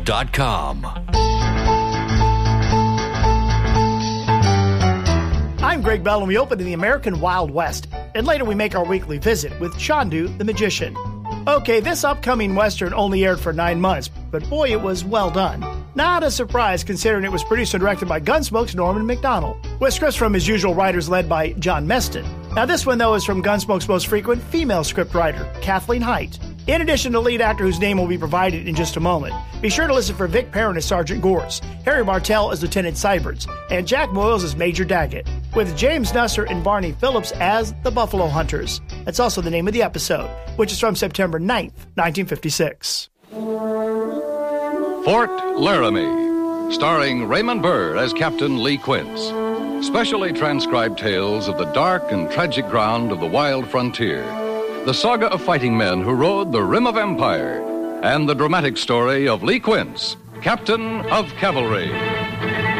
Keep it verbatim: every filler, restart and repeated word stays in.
dot com. I'm Greg Bell, and we open in the American Wild West, and later we make our weekly visit with Chandu the Magician. Okay, this upcoming Western only aired for nine months, but boy, it was well done. Not a surprise considering it was produced and directed by Gunsmoke's Norman McDonald, with scripts from his usual writers led by John Meston. Now this one, though, is from Gunsmoke's most frequent female scriptwriter, Kathleen Height. In addition to the lead actor whose name will be provided in just a moment, be sure to listen for Vic Perrin as Sergeant Gores, Harry Martell as Lieutenant Syberts, and Jack Moyles as Major Daggett, with James Nusser and Barney Phillips as the Buffalo Hunters. That's also the name of the episode, which is from September ninth, nineteen fifty-six. Fort Laramie, starring Raymond Burr as Captain Lee Quince. Specially transcribed tales of the dark and tragic ground of the wild frontier. The saga of fighting men who rode the rim of empire, and the dramatic story of Lee Quince, Captain of Cavalry.